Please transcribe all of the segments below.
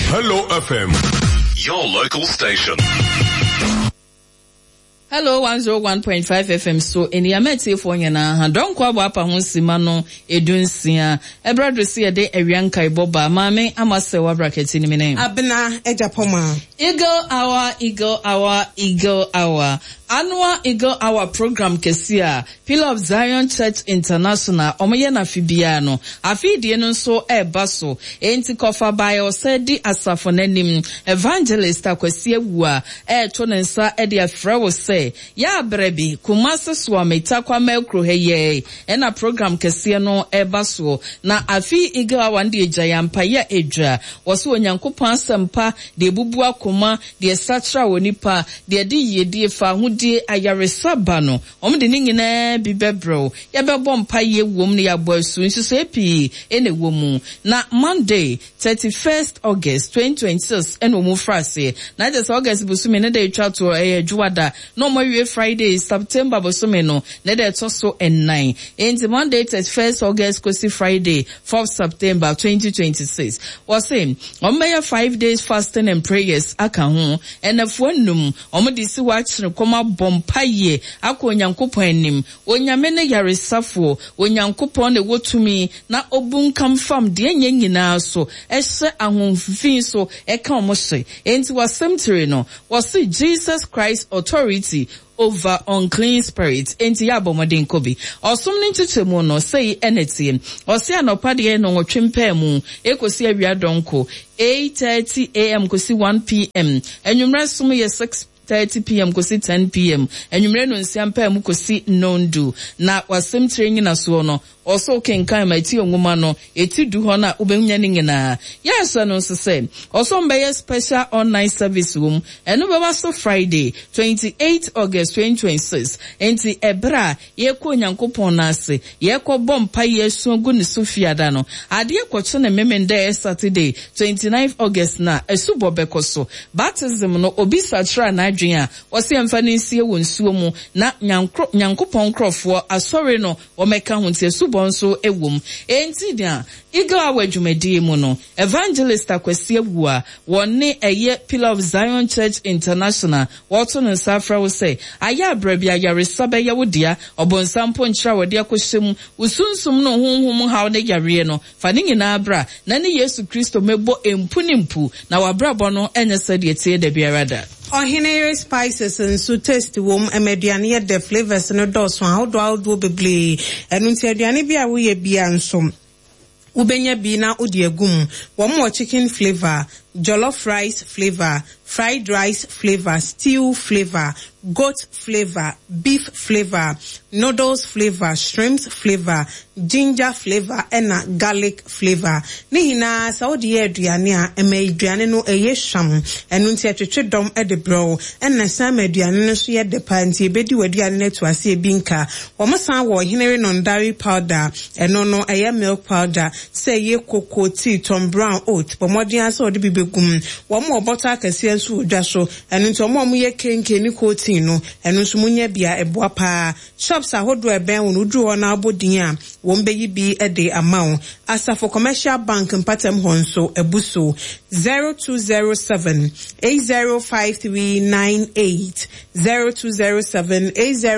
Hello FM, your local station. Hello 101.5 FM so eniyamete fo nyana ha donko abo apa ho sima no edunsia ebrado si ede awianka iboba maame amase wa bracket ni mene abena ejapoma Eagle Hour annual Eagle Hour program kesia Pillar of Zion Church International omoye na fibia no afidie no so eba so enti kofa by osedi asafo nanim evangelist akwasie wua to nensa e de afra wo se ya brebi kumase so ameta kwa mekro heye ena program kesia no eba so na afi Eagle Hour ndi ejayampa ya edra woso onyankopon asempa de bubu akoma de satra wonipa de yedi fa hudie ayaresaba no omde ni nyina bibebro ya bebo mpa ye wom ne ya boasu nso epi ene womu na Monday 31st August 2026 eno mu frase na this August busume ne de twa to juwada no mo wie Friday September busume no ne de to so 9 enti Monday 31st August kosi Friday 4th September 2026 was saying omeya 5 days fasting and prayers aka ho enafo num omde si wa kire koma bompaye akọ onyankopon anim onyame ne yaresafo onyankopon ne wotumi na obunkam fam de nyanyina so ehye ahonfin so eka omose enti wasemtire no was Jesus Christ authority over unclean spirits enti ya bomodin kobi osumni chichemu no say enetiem osi anopade no twempemu ekosi awia donko 8:30 AM kosi 1 PM enwumre sum ye 6:30 PM kosi 10 PM enwumre no nsiampa mu kosi nondu na wasemtire nyina so no also kenkan mati onwuma no etidu ho na obehunya ni nyina yes no so say also mbeye special online service room eno baba so Friday 28 August 2026 enti ebra ye ko nyankopon na ase ye ko bompa yesu ogu ni sofiada no ade ekoche na memende Saturday 29 August na esubo bekoso baptism no obi satra na adwen a wose emfa ni sie wonsuo mu na nyankopon krofo asori no o meka hunti esubo bonso ewum enti dia Eagle Hour dwumadi mu no evangelist akwasie wua wonne eye Pillar of Zion Church International woto no safra wo say aya brabia yaresaba ya wodia obonsampo nchira wode akohyem usunsum no honhom haw ne yare no fa ne nyina abra na ne Yesu Kristo mebo empunimpu na wabrabo no enye sade tie da biarada Ohinere spices and so taste wom emediane ye the flavors no dos one how do beble enu nti aduane bia wo ye bia nsom ubenya bi na odi agum wo mo chicken flavor jollof rice flavor fried rice flavor stew flavor goat flavor beef flavor noodles flavor shrimps flavor ginger flavor and garlic flavor ni hina saudi aduane a aduane no eye sham enu nti atwetwe dom e de bro na sam aduane no so ye de panti ebedi waduane na to ase ebinka wo masan wo hinere non-dairy powder eno no eye milk powder say ye cocoa tea tom brown oat pomodin ase ode bibegum wo mo butter akase nso odwa so enu nti mo ye kenke ni coating no enu nso munya bia eboa pa shops ahodo eben wonu dru na abodin a wombeyi bi ede amount asafo commercial bank mpatem honso ebuso 0207 805398 0207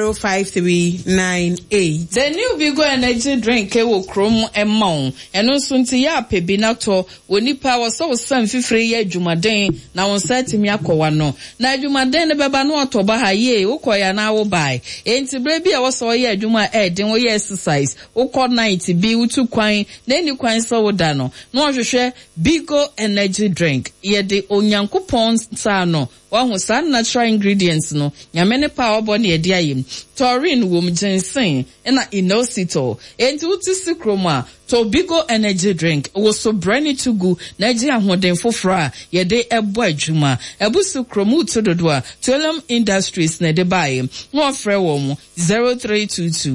805398. The new Bigo energy drink wo krom emon eno so nti ya pebi na to onipa wo so san fifire ya adwumaden na won satimi akowa no na adwumaden ne beba no otoba ha ye ukoya na wo bai enti bre bi a wo so ye adwuma den wo ye exercise uko night bi utu kwan na ni kwan so wo da no no hwehwe Bigo energy drink ye de onyankopon sa no wahu san natural ingredients no nyamene pa obo na edi ayem taurine wom ginseng na inositol enti utisi kroma to Bigo energy drink wo so brand tugu na ji ahoden fofora ye de ebo adwuma ebusu kromu tododo a Tolam Industries na de bae no ofre wo mu 0322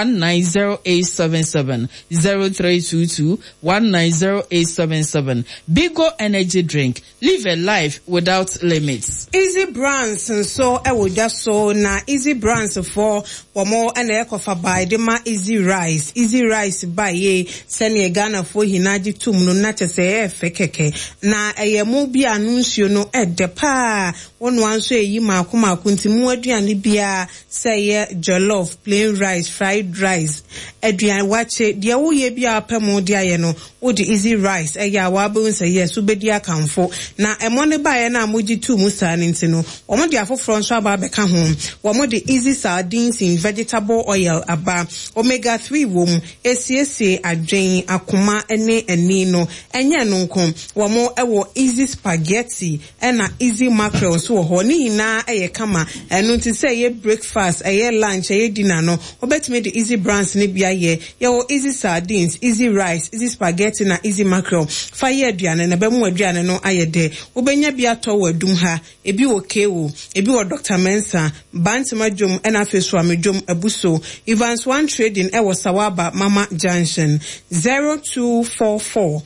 190877 0322 190877. Bigo energy drink. Live a life without limits. Easy brands and so I would just so na easy brands for womo ene ekofa by de ma easy rice by ye sene Ghana fo hinaji tum no na chese efe keke na eyemu bi anunsuo no edepa wonu anso eyi maako nti mu aduane bia say jollof plain rice fried rice aduane wache de wo ye bia apemo de aye no wo de easy rice eya wa be say yes ubedi akamfo na emone bae na moji tu musa nti no omo de afoforo nso aba be ka ho omo de easy sardines in vegetable oil aba omega 3 wom esiese adwen akoma ene eni no enye no nkom omo ewo easy spaghetti ena easy mackerel so ho ni na eye kama enu nti say ye breakfast eye lunch eye dinner no obetime de easy brands ne bia ye wo easy sardines easy rice easy spaghetti na easy mackerel fa ye aduane na be mu aduane no ayede obenya bia to wadum ha ebi wo kewo ebi wo Dr. Mensa Bantima Jom ena feso amedwom abuso Evans One Trading ewo Sawaba Mama Junction 0244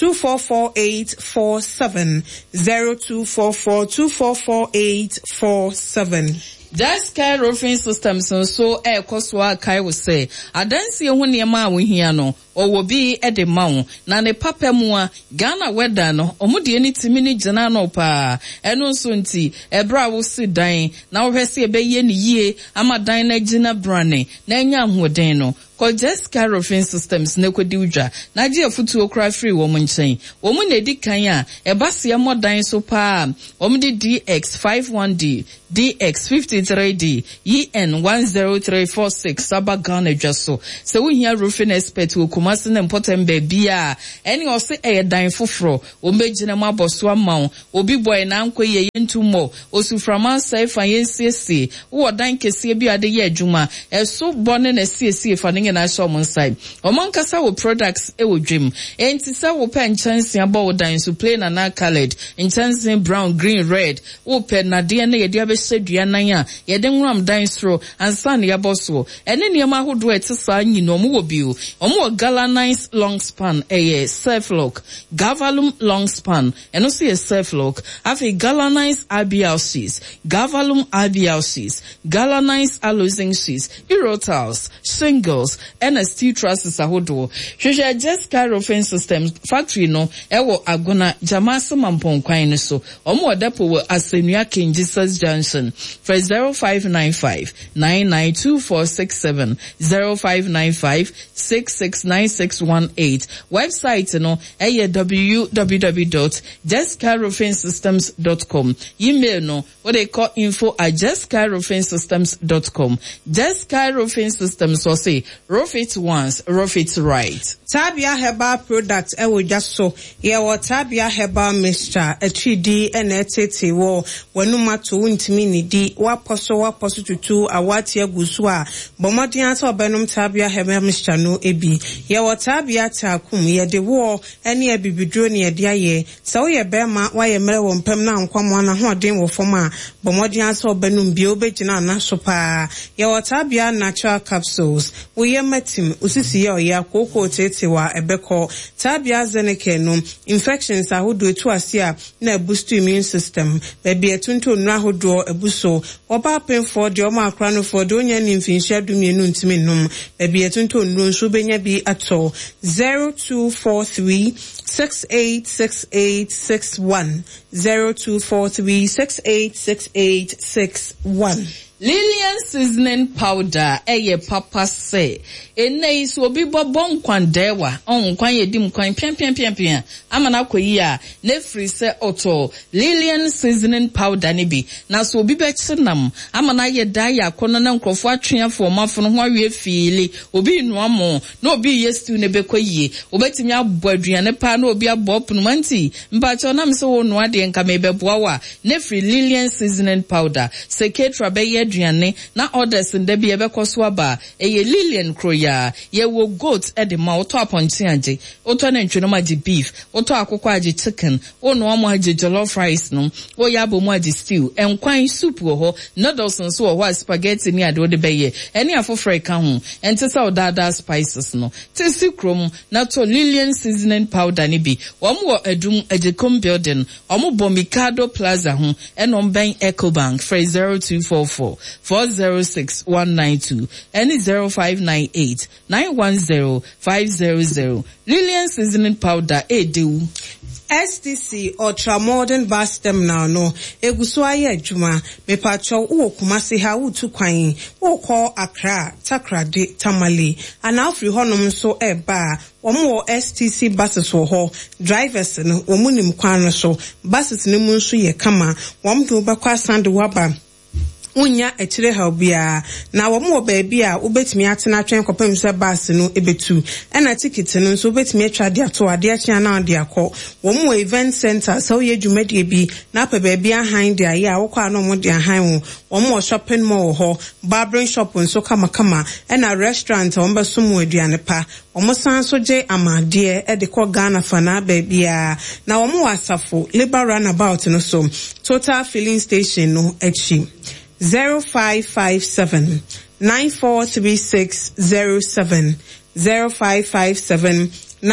244847 0244244847. Just Sky Roofing Systems so koswa kai wo say adansi ho niema a wo hia no owo bi de mawo na ne papa mu a Ghana weather no omudi eni timi ni gina no pa eno nso nti ebra wo si dan na wo hwese ebeye ni yie ama dan na gina brane na nya ahoden no Just Sky Roofing Systems ne kwedi udwa na je afutu okra free wo mu nchen wo mu na edi kan a ebase modan so pa omudi DX51D DX53D EN10346 Saba Ghana Jaso se wo hia roofing expert wo Kumasi na important baby a eni o se dan foforo o megina ma boso amawo obi boy na nkwe ye ntumo osuframa sai fa yensiesi wo dan kese bi ade ye adwuma eso bone na siesi fa ne na so mon sai o man kasa wo products e wo dwem enti sa wo pen chance aba wo dan so plain na colored intense brown green red wo pen na de na ye de abehedua nan a ye de nwam dan stro ansa na ye boso ene niam ahodo etisa nyino mo wo bio o mo galvanized long span self lock Gavalum long span and also a self lock have a galvanized RBLCs Gavalum RBLCs galvanized alloying sheets Eurotiles shingles and a steel trusses ahodo hwehwe Just Sky Roofing Systems factory no ewo agona jamasa mampon kwan no so omo depo wo Asenua King Jesus Junction for 0595 992467 0595 669618 website no www.justskyroofingsystems.com email no what they call info@justskyroofingsystems.com. Just Sky Roofing Systems or say roof it once, roof it right. Tabia Herbal Product ewo jaso ye wo Tabia Herbal Mixture etidi enetete wo wanuma to ntimi ni di waposo tutu awati agusu a bomodi anso benum Tabia Herbal Mixture no ebi ye wo Tabia takum ye de wo ene abibidro ne ye de aye se wo ye bema wa ye mere wo mpem na nkwamo na hoden wo fom a bomodi anso benum bi obegina na so pa ye wo Tabia Natural Capsules wo ye matim usisi ye oya koko tete wa ebeko Tabia Zeneke no infections ahodo etu ase a na boost immune system baby etunto nra ahodo ebuso oba penfo de oma akra no for de onya ni mfinhia dumienu ntimi num baby etunto nro nso benya bi ato 0243 686861 0243686861 Lillian seasoning powder papa say ene so obi bobon kwandewa on kwan yedim kwan pian amana koyi a na free say auto Lillian seasoning powder ne bi na so obi be chinam amana ye da ya kono na nkrofo atweafo mafo no ho awie fiili obi nuamo na obi yestu ne be koyi obetimi abọ aduane pa na obi abọ pnumanti mpacho na mse wo no ade nka me beboa wa na free Lillian seasoning powder seketra be aduane na orders ndebi ebekoso aba Lillian kroya ye wo goat de ma oto aponche age oto na ntweno ma di beef oto akokọ age chicken ono amo age jollof rice no wo ya bo mu age stew enkwan soup wo ho noodles nso wo ho spaghetti ni ade wo de beye eni afofre ka ho ente sa odada spices no tesi krom na to Lillian seasoning powder ni bi wo mo adum Ejecom building omo Bomikado Plaza ho enom ben Ecobank for 0244 05406 and 0598 910 500. Lillian seasoning powder edu. STC Ultra Modern Bus Terminal no eguswaye adwuma mepacho wo Kumasi ha utu kwan wo call Accra Takrade Tamale ana afri honom so eba wo STC buses wo ho drivers no wo munim kwan no so buses no mu nso ye kama wo mde obakwa sand waba unya etire ha bia na wo mo baabi a obetimi atena atwen kopem se bus no ebetu ena ticket no so obetimi atwa de ato ade akya na ade akọ wo mo event center so ye dwumade bi na pa baabi ahan de aye a wo kwa no mo de ahan wo mo shopping mall ho barbering shop nso kama ena restaurant wo mbeso mo aduane pa wo mo san so je amade e de ko Ghana fana baabi a na wo mo asafo labor runabout no so Total filling station no echi 0557 943607 0557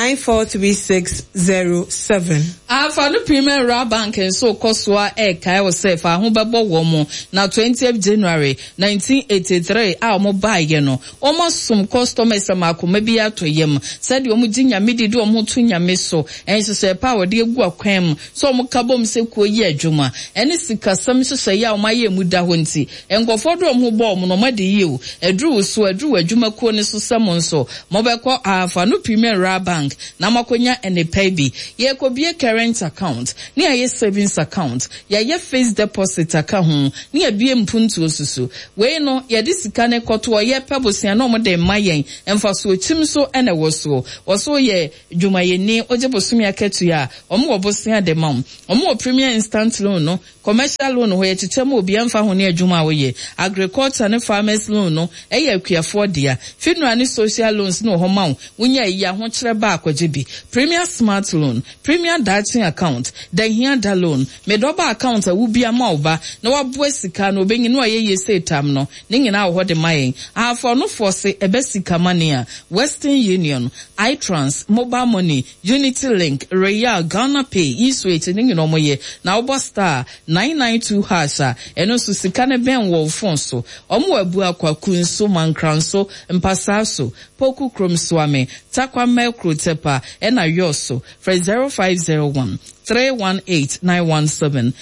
943607. Afanu Premier Ra Bank and so Koswa Kai was safe. I hope Womo now 20th January 1983. Our mobile, you know, almost some customers maybe out to yem said you mujinya midi do mutunya meso and so say power dear guaquem so mukabom se ye juma and it's some say ya my muda hunti and go for drum who bomb no madi you a drew a juma corner so someone so mobile call Afanu Premier Ra Bank namakonya and a paybi ye could be a current account near ye savings account ye fixed deposit account near be mpuntu osusu we no ye this kane koto ye pebos ya no mo de mayen emfa so chim so ene woso ye dwuma ye ni ojebosumi aketu ya omo obosia de mam omo premier instant loan no commercial loan ho ye chichemu obi emfa ho ne adwuma wo ye agriculture and farmers loan no ye akuafo dia funeral and social loans no ho ma wonya ya ho kire ba akwajebi premier smart loan premier dating account then here da loan medoba account a wubia ma oba na wabo sika no benyi no ye setam no ne nyina wo de mayen afọ no force ebesika mania Western Union iTrans mobile money Unity Link Royal Ghana Pay Eastway ne nyina moye na obo star 992 hasha eno so sika ne ben wo phone so omo abu akwa kunso mankranso mpasaso poku kromswame takwa melkro tepa ena yoso for 0501 318-917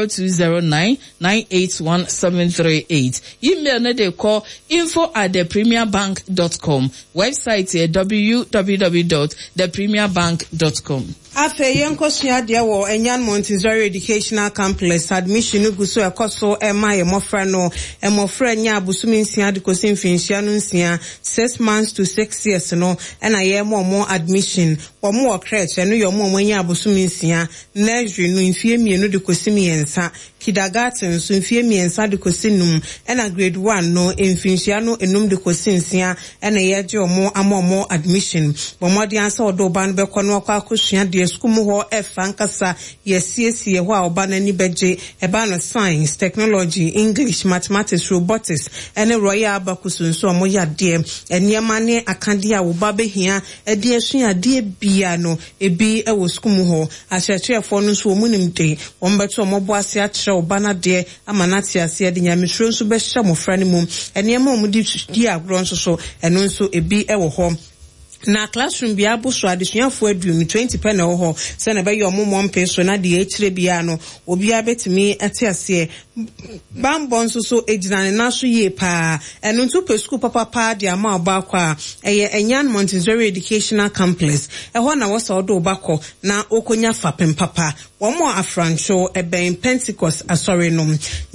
0209-981738. Email na they call info@thepremierbank.com. Website www.thepremierbank.com. Afe yenko suadia wo Enyan Montessori Educational Complex admission guso ekoso ema emofra no emofra nya abusumi nsia de kosi mfinhia no nsia 6 months to 6 years no ena ye mo admission wo mo crèche no yo mo nya abusumi nsia nursery no mfie mienu de kosi miensa kindergarten so mfie miensa de kosi num ena grade 1 no mfinhia no enum de kosi nsia ena ye je omo amomo admission bo modi ansa odo ban be kono akwa akosua de skumu ho efankasa yesiesie ho a oba nani beje eba no science technology English mathematics robotics ene royal abakusu nso omo yade eniema ne akande a oba behia ede asua de bia no ebi ewo skumu ho ahyehyeefo no nso omunimde ombeto omobo ase akire oba na de amanati ase de nyamehro nso be hye mofra ne mum eniema omudi di agro nso so eno nso ebi ewo ho na classroom bia buso adesuafo aduonu 20 pe na ho se na be yo momom pe so na de ekire bia no obi abetimi atiase bambo nso so ejinane na so ye pa eno nto pe school papa de ama oba kwa eye Enyan Montessori Educational Complex ho na wo so do obakọ na okonya fapem papa wo mo afrancho eben Pentecost asori no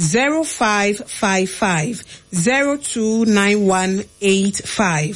0555 029185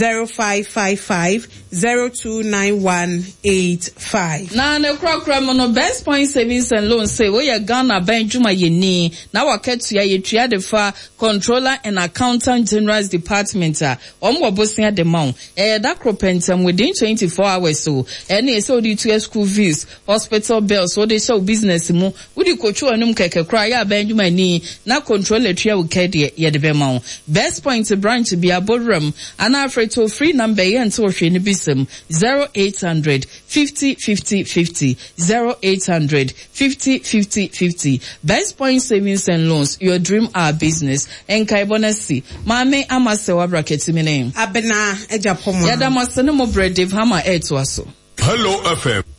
0555-029185. Na ne krokra mo no Best Point Savings and Loan say we ya Ghana ban juma ye ni na waketu ya yetua de fa Controller and Accountant General's Department omwo bosia de maun da kropentem within 24 hours so ene so di to school fees hospital bills so they show business mu wudi kochu anum keke kra ya ban juma ni na controller tua wo kede ye de be maun Best Point branch bi aborum ana afreto free number ye nto to hwe ne bisem 0800 50 50 50 0800 50 50 50. Best Point Savings and Loans, your dream our business. Enkai bonasi mame amase wa bracket mi name abena ejapomo yada masene mo bread Dave Hammer to aso. Hello FM.